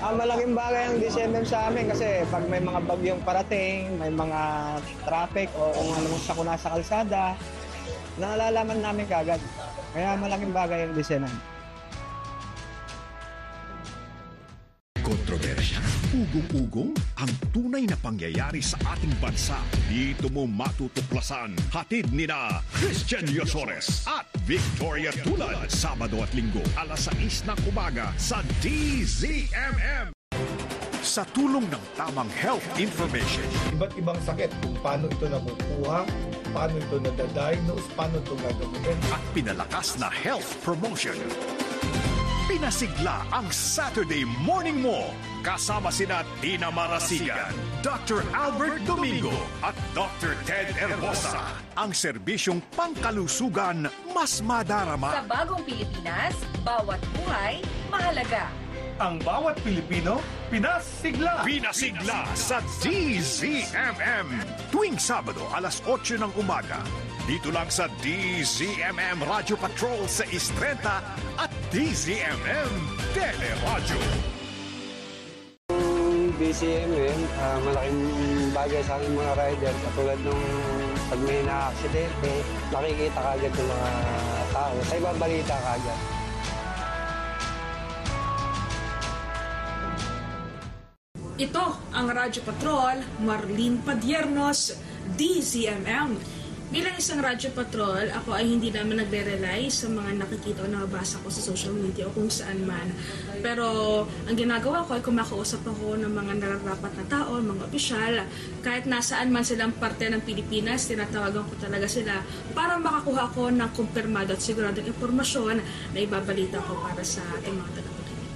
Malaking bagay ang DCMM sa amin kasi pag may mga bagyong parating, may mga traffic o kung anong sakuna sa kalsada, nalalaman namin kagad. Kaya malaking bagay ang DCMM. Kontrobersya, ugong-ugong, ang tunay na pangyayari sa ating bansa. Dito mo matutuklasan. Hatid nina Christian Yosores at Victoria Tulad. Sabado at Linggo, alas 6 ng umaga sa DZMM. Sa tulong ng tamang health information. Iba't ibang sakit, kung paano ito nakukuha, paano ito nadadiagnose, paano ito gagawin. At pinalakas na health promotion. Pinasigla ang Saturday morning mo. Kasama sina Tina Marasigan, Dr. Albert Domingo at Dr. Ted Herbosa. Ang serbisyong pangkalusugan mas madarama. Sa bagong Pilipinas, bawat buhay mahalaga. Ang bawat Pilipino, pinasigla. Pinasigla sa DZMM. Tuwing Sabado, alas 8 ng umaga. Dito lang sa DZMM Radio Patrol sa 6:30 at DZMM Teleradyo. DCMM, malaking bagay sa aking mga rider. Katulad nung pag may na-aksidente, nakikita kagad ng mga tao. Sa ibang balita kagad. Ito ang Radyo Patrol, Marlene Padiernos, DZMM. Bilang isang Radyo Patrol, ako ay hindi naman nagre-rely sa mga nakikita o nababasa ko sa social media o kung saan man. Pero ang ginagawa ko ay kumakausap ako ng mga nararapat na tao, mga opisyal. Kahit nasaan man silang parte ng Pilipinas, tinatawagan ko talaga sila para makakuha ko ng kumpirmado at siguradong impormasyon na ibabalita ko para sa ating mga tagapakinig.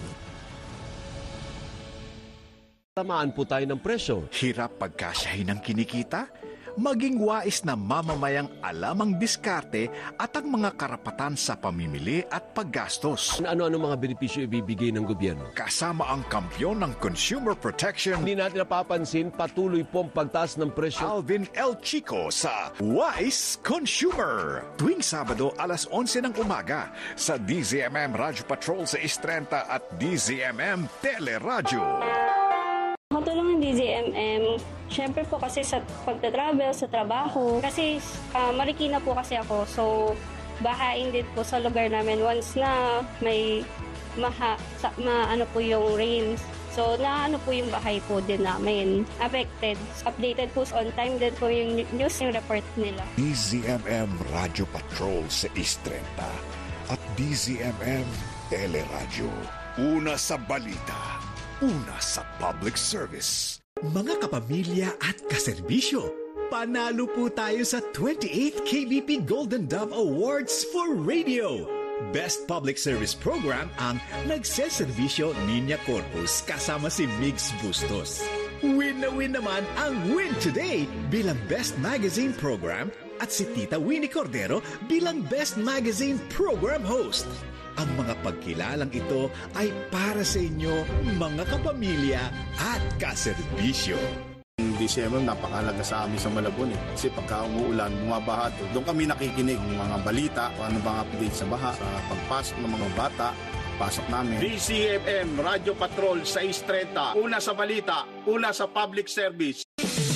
Tamaan po tayo ng presyo. Hirap pagkasyahin ng kinikita? Maging wais na mamamayang alam ang diskarte at ang mga karapatan sa pamimili at paggastos. Ano-ano mga benepisyo ibibigay ng gobyerno? Kasama ang kampyon ng consumer protection, Hindi natin napapansin, patuloy pong pagtaas ng presyo. Alvin L. Chico sa Wise Consumer. Tuwing Sabado, alas 11 ng umaga sa DZMM Radio Patrol sa 6:30 at DZMM Teleradyo. Makatulong ng DZMM, syempre po kasi sa pagta-travel, sa trabaho. Kasi Marikina po kasi ako, so bahain din po sa lugar namin once na may ano po yung rains. So naano po yung bahay po din namin. Affected. Updated po on time din po yung news, yung report nila. DZMM Radio Patrol sa 6:30 at DZMM Teleradyo. Una sa balita. Una sa public service. Mga kapamilya at kaserbisyo, panalo po tayo sa 28th KBP Golden Dove Awards for Radio. Best Public Service Program ang Nagseserbisyo Niña Corpus kasama si Migs Bustos. Win na win naman ang Win Today bilang Best Magazine Program at si Tita Winnie Cordero bilang Best Magazine Program Host. Ang mga pagkilalang ito ay para sa inyo, mga kapamilya at kaserbisyo. DCMM napakahalaga sa amin sa Malabon kasi pagka umuulan, bumabaha to. Doon kami nakikinig ng mga balita, ano bang update sa baha, sa pagpasok ng mga bata, pasok namin. DCMM Radio Patrol 6:30, una sa balita, una sa public service.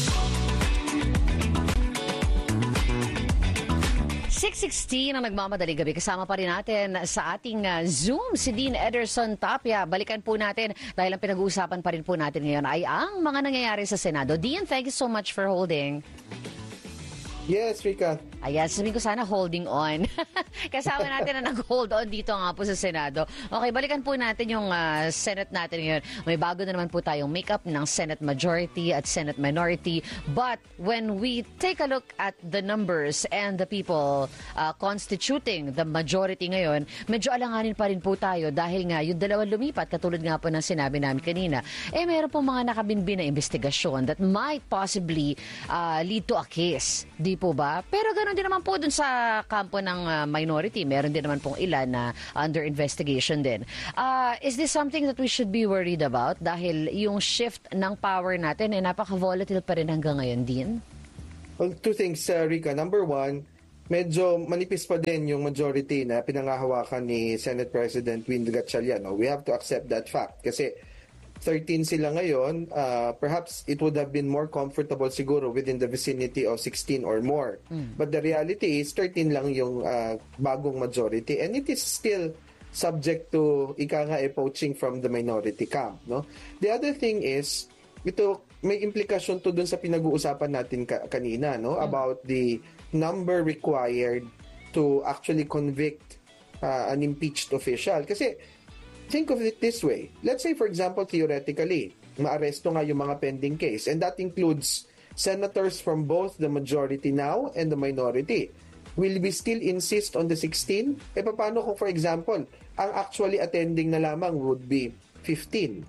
6:16 ang nagmamadali gabi. Kasama pa rin natin sa ating Zoom si Dean Ederson Tapia. Balikan po natin dahil ang pinag-uusapan pa rin po natin ngayon ay ang mga nangyayari sa Senado. Dean, thank you so much for holding. Yes, Rika. Ayan, sabihin ko sana holding on. Kasama natin na nag-hold on dito nga po sa Senado. Okay, balikan po natin yung Senate natin ngayon. May bago na naman po tayong makeup ng Senate Majority at Senate Minority. But when we take a look at the numbers and the people constituting the majority ngayon, medyo alanganin pa rin po tayo dahil nga yung dalawang lumipat, katulad nga po ng sinabi namin kanina, meron po mga nakabinbin na investigasyon that might possibly lead to a case. Di po ba? Pero ganoon din naman po dun sa kampo ng minority. Meron din naman pong ilan na under investigation din. Is this something that we should be worried about? Dahil yung shift ng power natin napaka-volatile pa rin hanggang ngayon din? Well, two things, Rika. Number one, medyo manipis pa din yung majority na pinangahawakan ni Senate President Win Gatchalian. We have to accept that fact kasi 13 sila ngayon, perhaps it would have been more comfortable siguro within the vicinity of 16 or more. But the reality is 13 lang yung bagong majority, and it is still subject to poaching from the minority camp, no? The other thing is, ito may implikasyon to dun sa pinag-uusapan natin kanina, no, about the number required to actually convict an impeached official. Kasi think of it this way. Let's say, for example, theoretically, maaresto nga yung mga pending case, and that includes senators from both the majority now and the minority. Will we still insist on the 16? Paano kung, for example, ang actually attending na lamang would be 15?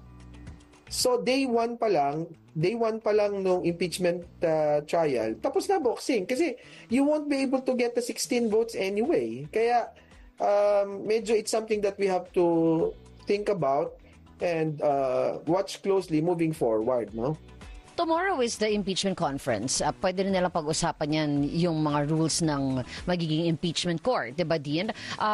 So, day one pa lang nung impeachment trial, tapos na boxing. Kasi you won't be able to get the 16 votes anyway. Kaya, medyo it's something that we have to think about and watch closely moving forward, no? Tomorrow is the impeachment conference. Pwede rin nilang pag-usapan yan yung mga rules ng magiging impeachment court, diba, Dean?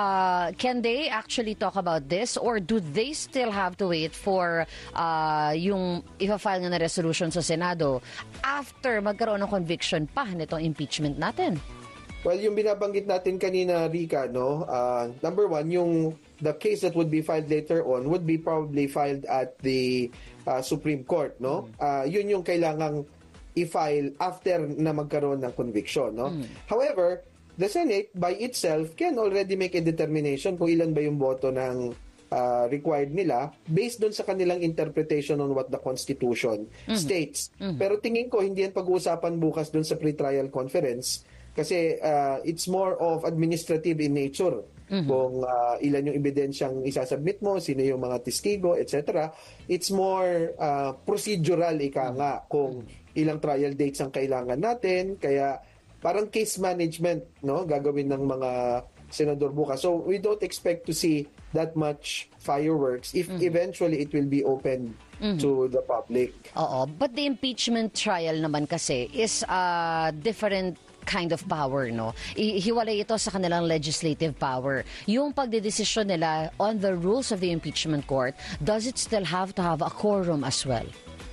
Can they actually talk about this, or do they still have to wait for yung ipa-file nga na resolution sa Senado after magkaroon ng conviction pa nitong impeachment natin? Well, yung binabanggit natin kanina, Rika, no? Number one, the case that would be filed later on would be probably filed at the Supreme Court, no? Yun yung kailangang i-file after na magkaroon ng conviction, no? However, the Senate by itself can already make a determination kung ilan ba yung boto ng required nila based doon sa kanilang interpretation on what the Constitution states. Pero tingin ko hindi yan pag-uusapan bukas doon sa pre-trial conference. Kasi it's more of administrative in nature. Kung ilan yung ebidensyang isasubmit mo, sino yung mga testigo, etc. It's more procedural, kung ilang trial dates ang kailangan natin. Kaya parang case management, no, gagawin ng mga senador bukas. So we don't expect to see that much fireworks if eventually it will be open to the public. Oo, but the impeachment trial naman kasi is different kind of power, no? Hiwalay ito sa kanilang legislative power. Yung pagdedesisyon nila on the rules of the impeachment court, does it still have to have a quorum as well?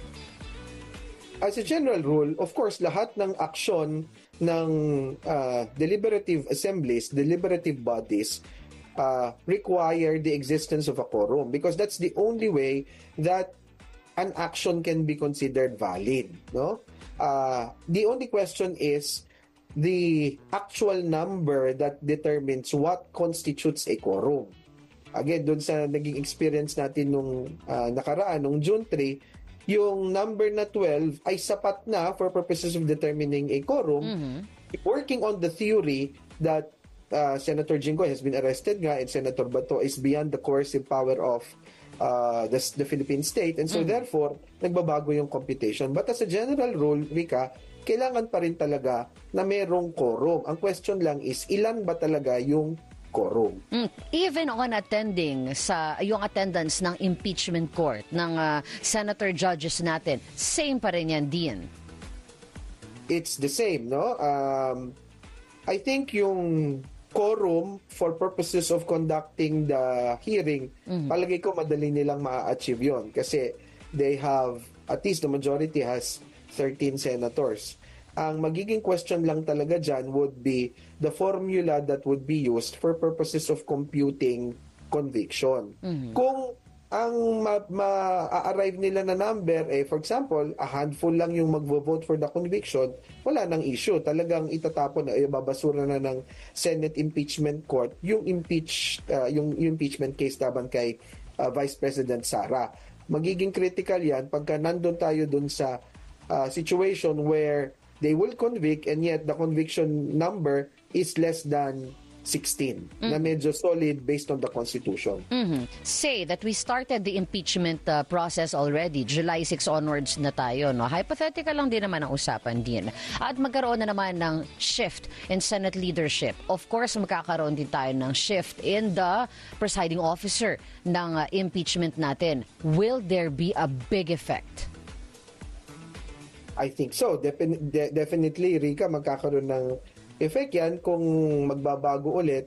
As a general rule, of course, lahat ng aksyon ng deliberative assemblies, deliberative bodies, require the existence of a quorum, because that's the only way that an action can be considered valid, no? The only question is the actual number that determines what constitutes a quorum. Again, doon sa naging experience natin nung nakaraan, nung June 3, yung number na 12 ay sapat na for purposes of determining a quorum, working on the theory that Senator Jinggoy has been arrested nga and Senator Bato is beyond the coercive power of the Philippine state, and so therefore, nagbabago yung computation. But as a general rule, Rika, kailangan pa rin talaga na merong quorum. Ang question lang is, ilan ba talaga yung quorum? Even on attending sa yung attendance ng impeachment court ng senator judges natin, same pa rin yan, Dean? It's the same, no? I think yung quorum for purposes of conducting the hearing, palagay ko madali nilang ma-achieve yun kasi they have, at least the majority has 13 senators. Ang magiging question lang talaga dyan would be the formula that would be used for purposes of computing conviction. Kung ang ma-arrive nila na number, for example, a handful lang yung magvo-vote for the conviction, wala nang issue. Talagang itatapon na, babasura na ng Senate Impeachment Court yung impeachment case laban kay Vice President Sara. Magiging critical yan pagka nandun tayo dun sa situation where they will convict and yet the conviction number is less than 16 na medyo solid based on the Constitution. Say that we started the impeachment process already. July 6 onwards na tayo, no? Hypothetical lang din naman ang usapan din. At magkaroon na naman ng shift in Senate leadership. Of course, magkakaroon din tayo ng shift in the presiding officer ng impeachment natin. Will there be a big effect? I think so. Definitely, Rika, magkakaroon ng effect yan kung magbabago ulit